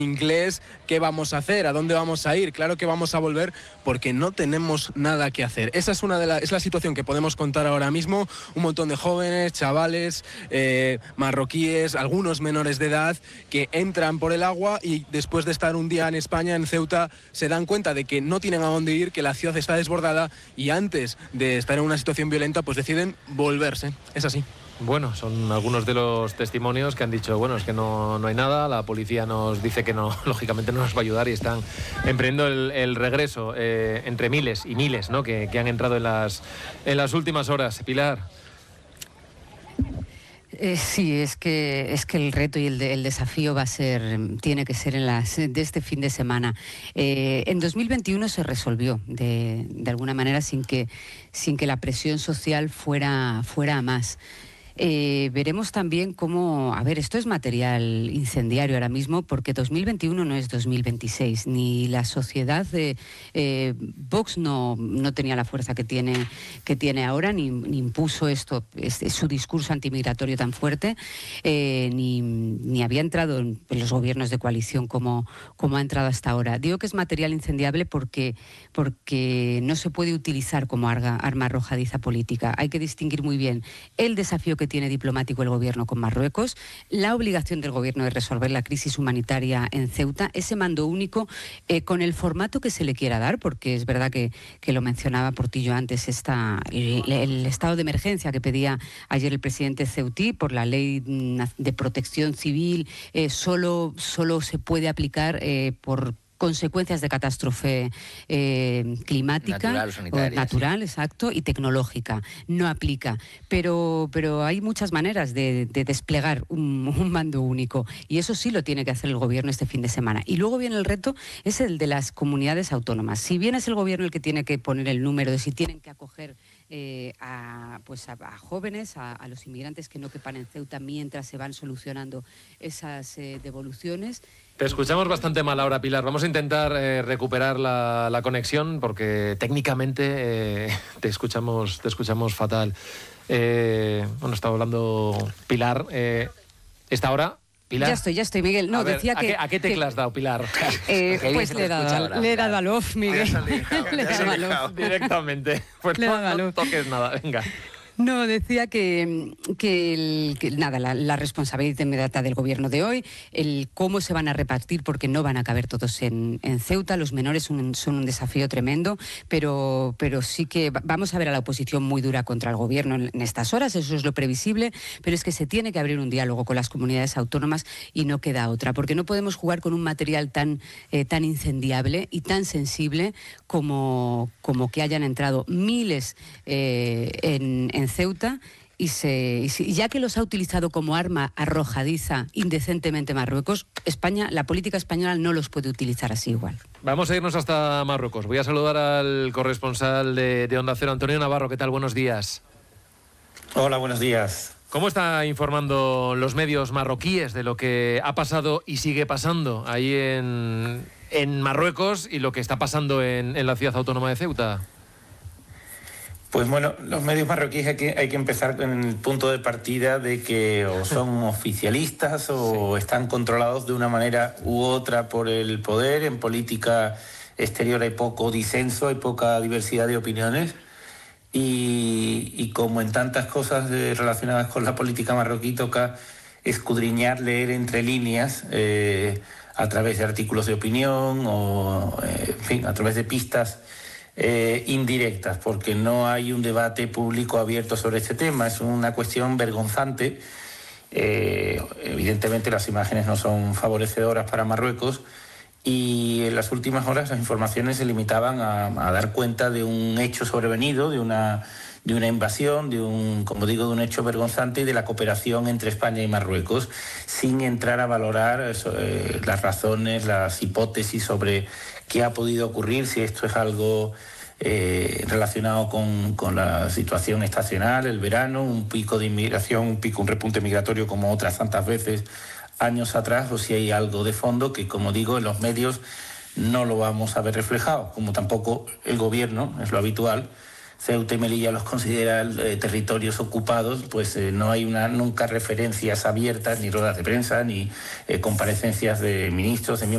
inglés, ¿qué vamos a hacer? ¿A dónde vamos a ir? Claro que vamos a volver porque no tenemos nada que hacer. Esa es es la situación que podemos contar ahora mismo. Un montón de jóvenes, chavales, marroquíes, algunos menores de edad que entran por el agua y después de estar un día en España, en Ceuta, se dan cuenta de que no tienen a dónde ir, que la ciudad está desbordada y antes de estar en una situación violenta, pues deciden volverse. Es así. Bueno, son algunos de los testimonios que han dicho, bueno, es que no hay nada, la policía nos dice que no, lógicamente no nos va a ayudar y están emprendiendo el regreso entre miles y miles, ¿no?, que han entrado en las últimas horas. Pilar. Sí, es que el reto y el desafío tiene que ser de este fin de semana. En 2021 se resolvió de alguna manera sin que la presión social fuera a más. Veremos también cómo, esto es material incendiario ahora mismo, porque 2021 no es 2026, ni la sociedad de Vox no tenía la fuerza que tiene ahora, ni impuso su discurso antimigratorio tan fuerte, ni había entrado en los gobiernos de coalición como ha entrado hasta ahora. Digo que es material incendiable porque no se puede utilizar como arma arrojadiza política. Hay que distinguir muy bien el desafío que tiene diplomático el gobierno con Marruecos, la obligación del gobierno de resolver la crisis humanitaria en Ceuta, ese mando único con el formato que se le quiera dar, porque es verdad que lo mencionaba Portillo antes, el estado de emergencia que pedía ayer el presidente ceutí por la ley de protección civil solo se puede aplicar por consecuencias de catástrofe climática, natural, exacto, y tecnológica. No aplica. Pero hay muchas maneras de desplegar un mando único, y eso sí lo tiene que hacer el gobierno este fin de semana. Y luego viene el reto, es el de las comunidades autónomas. Si bien es el gobierno el que tiene que poner el número de si tienen que acoger a jóvenes, a los inmigrantes que no quepan en Ceuta mientras se van solucionando esas devoluciones. Te escuchamos bastante mal ahora, Pilar. Vamos a intentar recuperar la conexión porque técnicamente te escuchamos fatal. Estaba hablando Pilar. ¿Está ahora? Pilar. Ya estoy, Miguel. No, decía que... ¿A qué tecla has dado, Pilar? Pues le he dado al off, Miguel. Le he dado al off. Directamente. Pues no toques nada, venga. No, decía que la responsabilidad inmediata del gobierno de hoy, el cómo se van a repartir, porque no van a caber todos en Ceuta. Los menores son un desafío tremendo, pero sí que vamos a ver a la oposición muy dura contra el gobierno en estas horas, eso es lo previsible, pero es que se tiene que abrir un diálogo con las comunidades autónomas y no queda otra, porque no podemos jugar con un material tan incendiable y tan sensible como que hayan entrado miles en Ceuta y ya que los ha utilizado como arma arrojadiza indecentemente Marruecos, la política española no los puede utilizar así igual. Vamos a irnos hasta Marruecos. Voy a saludar al corresponsal de Onda Cero, Antonio Navarro. ¿Qué tal? Buenos días. Hola, buenos días. ¿Cómo está informando los medios marroquíes de lo que ha pasado y sigue pasando ahí en Marruecos y lo que está pasando en la ciudad autónoma de Ceuta? Pues bueno, los medios marroquíes hay que empezar con el punto de partida de que o son oficialistas o están controlados de una manera u otra por el poder. En política exterior hay poco disenso, hay poca diversidad de opiniones y como en tantas cosas relacionadas con la política marroquí toca escudriñar, leer entre líneas a través de artículos de opinión o, en fin, a través de pistas indirectas, porque no hay un debate público abierto sobre este tema. Es una cuestión vergonzante. Evidentemente las imágenes no son favorecedoras para Marruecos y en las últimas horas las informaciones se limitaban a dar cuenta de un hecho sobrevenido, de una invasión, de un hecho vergonzante y de la cooperación entre España y Marruecos, sin entrar a valorar las razones, las hipótesis sobre qué ha podido ocurrir, si esto es algo relacionado con la situación estacional, el verano, un pico de inmigración, un repunte migratorio como otras tantas veces años atrás, o si hay algo de fondo que, como digo, en los medios no lo vamos a ver reflejado, como tampoco el gobierno, es lo habitual. Ceuta y Melilla los considera territorios ocupados, pues no hay nunca referencias abiertas, ni ruedas de prensa, ni comparecencias de ministros, de miembros